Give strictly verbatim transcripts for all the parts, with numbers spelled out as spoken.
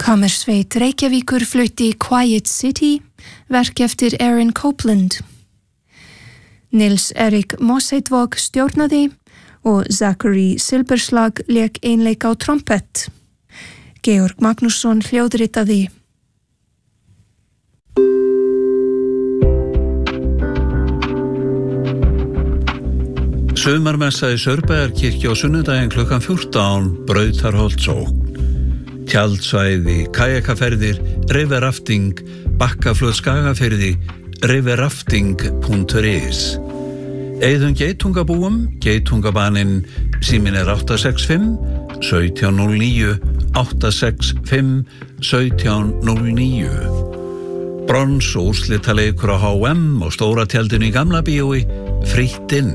Kammersveit Reykjavíkur flutti Quiet City, verk eftir Aaron Copland. Nils Erik Mosheidvåg stjórnaði og Zachary Silberslag lék einleik á trompett. Georg Magnússon hljóðritaði. Sumarmessa í Saurbæjarkirkju á sunnudaginn klukkan fjórtán, Brautarholtsókn. Tjaldsvæði, kajakaferðir, riverrafting, Bakkafljót Skagaferði, riverrafting punktur is. Eyðum geitungabúum, geitungabaninn, síminn er átta sex fimm, sautján núll níu, átta sex fimm, sautján núll níu. Brons og úrslitaleikur á H M og stóra tjaldinu í Gamla bíói, frítt inn.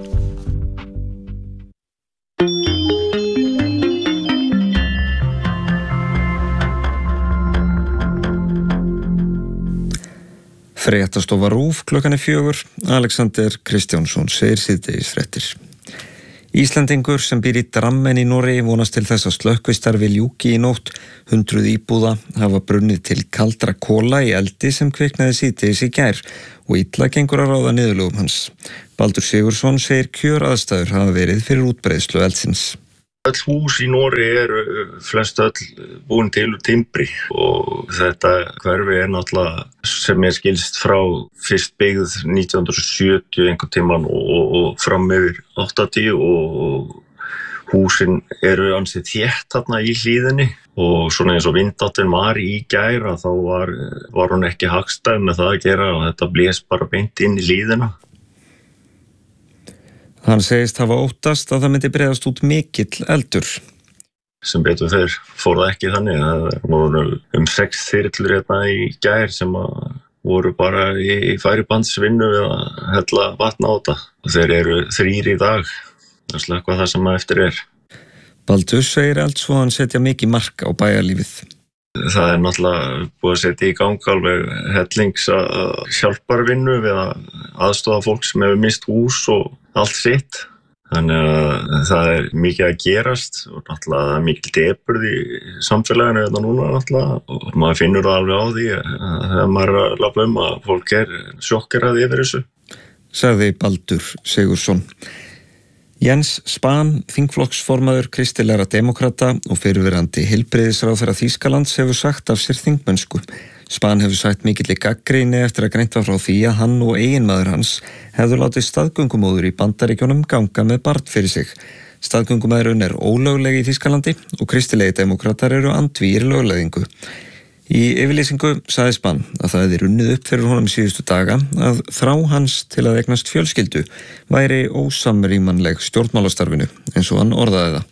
Fréttastofa RÚV klukkan er fjögur. Alexander Kristjánsson segir síðdegisfréttir. Íslendingur sem býr í Drammen í Noregi vonast til þess að slökkvistarfi ljúki í nótt. Hundruð íbúða hafa brunnið til kaldra kola í eldi sem kviknaði síðdegis í gær og illa gengur að ráða niðurlögum hans. Baldur Sigurðsson segir kjöraðstæður hafa verið fyrir útbreiðslu eldsins. Öll hús í Noregi eru flest öll búin til úr timbri og þetta hverfi er náttúrulega sem ég skilst frá fyrst byggð nítján hundruð sjötíu einhvern tímann og, og, og fram yfir áttatíu og húsin eru ansið þétt þarna í hlíðinni og svona eins og vindáttin var í gær þá var, var hún ekki hagstæð með það að gera og þetta blés bara beint inn í hlíðina. Hann segist hafa óttast að það myndi breiðast út mikill eldur. Sem betur fer fór það ekki þannig. Það voru um sex þyrlur hérna í gær sem voru bara í færibandsvinnu við að hella vatn á þetta. Og þeir eru þrír í dag að slökkva það sem eftir er. Baldur segir alls og hann setja mikið mark á bæjarlífið. Það er náttúrulega búið að setja í gang alveg hellings að hjálparvinnu við að aðstoða fólk sem hefur mist hús og allt sitt. Þannig að það er mikið að gerast og náttúrulega það er mikil depurð í samfélaginu þetta núna náttúrulega og maður finnur það alveg á því að þegar maður er að labba um að fólk er sjokkerað yfir þessu. Sagði Baldur Sigurðsson. Jens Spahn, þingflokksformaður kristilegra demokrata og fyrrverandi heilbrigðisráðherra Þýskalands hefur sagt af sér þingmennsku. Spahn hefur sagt mikilli gagnrýni eftir að greint var frá því að hann og eiginmaður hans hefðu látið staðgöngumóður í Bandaríkjunum ganga með barn fyrir sig. Staðgöngumæðrun er ólögleg í Þýskalandi og kristilegi demokratar eru andvígir lögleiðingu. Í yfirlýsingu sagði Spahn að það hefði runnið upp fyrir honum síðustu daga að þrá hans til að eignast fjölskyldu væri ósamrýmanleg stjórnmálastarfinu eins og hann orðaði það.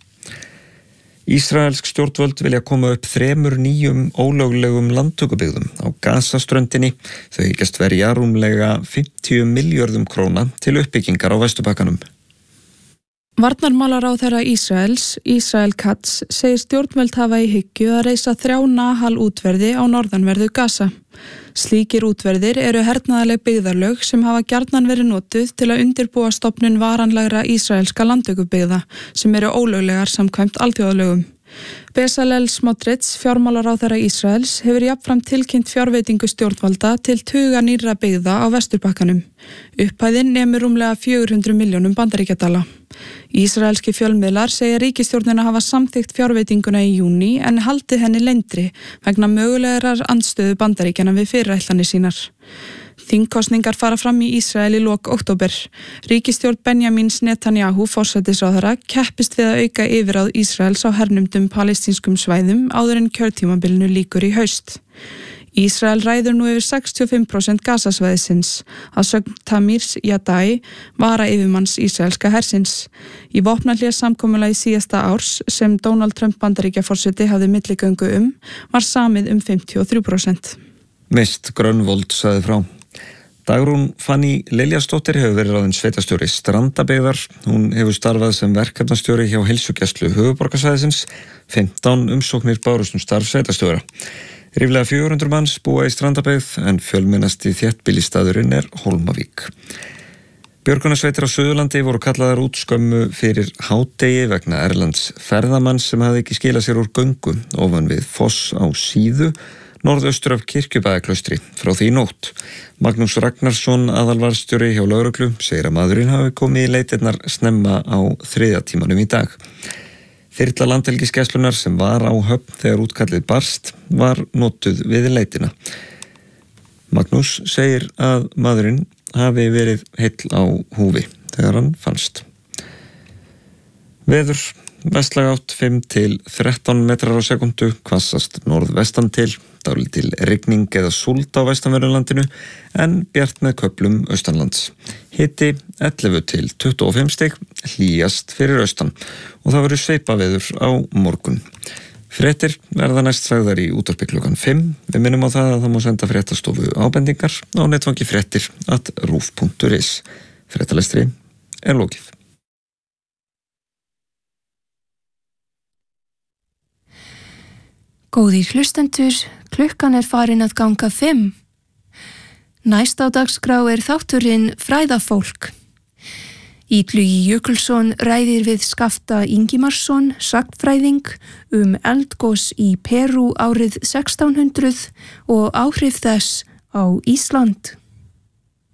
Ísraelsk stjórnvöld vilja koma upp þremur nýjum ólöglegum landtökubyggðum á Gazaströndinni. Þau hyggjast verja rúmlega fimmtíu milljörðum króna til uppbyggingar á Vesturbakkanum. Varnarmálaráðherra Ísraels, Israel Katz, segir stjórnvöld hafa í hyggju að reisa þrjá Nahal útverði á norðanverðu Gaza. Slíkir útverðir eru hernaðarleg byggðarlög sem hafa gjarnan verið notuð til að undirbúa stofnun varanlegra ísraelska landtökubyggða sem eru ólöglegar samkvæmt alþjóðalögum. Bezalel Smotrich, fjármálaráðherra Ísraels, hefur jafnframt tilkynnt fjárveitingu stjórnvalda til tuga nýrra byggða á Vesturbakkanum. Upphæðin nemur rúmlega fjögur hundruð milljónum bandaríkjadala. Ísraelski fjölmiðlar segja ríkisstjórnina hafa samþykkt fjárveitinguna í júní en haldið henni leyndri vegna mögulegar andstöðu Bandaríkjanna við fyrirætlanir sínar. Þingkosningar fara fram í Ísrael í lok október. Ríkisstjórn Benjamins Netanyahu forsætisráðherra keppist við að auka yfirráð Ísraels á hernumdum palestínskum svæðum áður en kjörtímabilinu lýkur í haust. Ísrael ræður nú yfir sextíu og fimm prósent Gazasvæðisins, að sögn Tamirs Yadai, vara yfirmanns ísraelska hersins. Í vopnahléssamkomulagi síðasta árs, sem Donald Trump Bandaríkjaforseti hafði milligöngu um, var samið um fimmtíu og þrjú prósent. Mist Grönvold sagði frá. Dagrún Fanny Liljastóttir hefur verið ráðin sveitarstjóri Strandabyggðar. Hún hefur starfað sem verkefnastjóri hjá heilsugæslu höfuðborgarsvæðisins. fimmtán umsóknir bárust um starf sveitarstjóra. Ríflega fjögur hundruð manns búa í Strandabyggð en fjölmennasti þéttbýlisstaðurinn er Hólmavík. Björgunarsveitir á Suðurlandi voru kallaðar út skömmu fyrir hádegi vegna erlends ferðamanns sem hafði ekki skilað sér úr göngu ofan við Foss á Síðu, norðaustur af Kirkjubæjarklaustri frá því í nótt. Magnús Ragnarsson, aðalvarðstjóri hjá lögreglu, segir að maðurinn hafi komið í leitirnar snemma á þriðja tímanum í dag. Þyrla landhelgisgæslunnar sem var á Höfn þegar útkallið barst var notuð við leitina. Magnús segir að maðurinn hafi verið heill á húfi þegar hann fannst. Veður, vestlæg átt fimm til þrettán metrar á sekundu, hvassast norðvestan til, dálítil rigning eða súld á vestanverðurlandinu en bjart með köflum austanlands. Hiti ellefu til tuttugu og fimm stig, hlýjast fyrir austan og það verður sveipaveður á morgun. Fréttir verða næst sagðar í útvarpi klukkan fimm. Við minnum á það að það má senda fréttastofu ábendingar á netfangi fréttir at rúf punktur is. Fréttalestri er lokið. Góðir hlustendur, klukkan er farin að ganga fimm. Næst á dagskrá er þátturinn Fræðafólk. Illugi Jökulsson ræðir við Skafta Ingimarsson, sagnfræðing, um eldgos í Perú árið sextán hundruð og áhrif þess á Ísland.